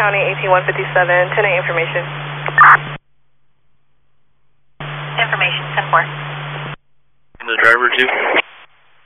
County 18157, 10-8 information. Information, 10-4. The driver too?